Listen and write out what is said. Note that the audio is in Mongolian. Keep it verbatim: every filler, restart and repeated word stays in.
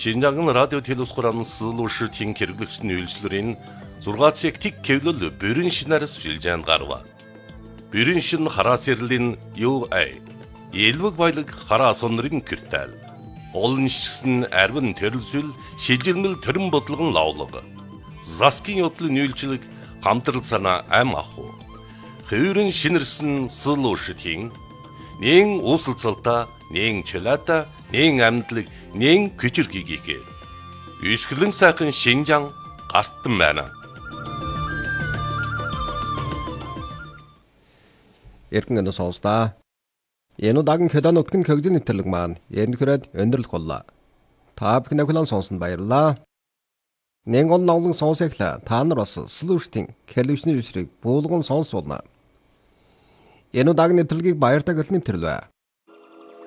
Шинжаан радио телевизхоран сылуушийн хэрэглэгчдийн үйлчлэрийн зургаан цаг тэг кевлэл бүрэн шинээр сүлжээнд гарва. Бүрэн шин хараас ярлийн ю эй элвэг баялаг хараа сонрын киртэл. Олон шигсэн арвин төрөлсөл шилжилмэл төрөн бодлогон лавлаг. Заскин явдлын үйлчлэг хамтрал санаа ам аху. Хөврөн шинэрсэн сылуушийн нэн уусалцалта, нэн чөлөөта, нэн амьдлаг, нэн күчирхийгээ. Үсгэлэн сайхан Шинжаан гартан байна. Эргэн өнөө сонсдаа. Энэ удагийн хөдөө нутгийн хөгжлийн нэвтрэлэг маань ерөнхийдөө өндөрлөх боллоо. Та бүхэн хүлээн сонсон баярлалаа. Нэн гол ноглон сонсоглаа. Та нар бас слуштын телевизний үсрийг буулган сонсуулна. Энэ удагийн нэвтрэлгийг баяртай гөлн нэвтрэл бай.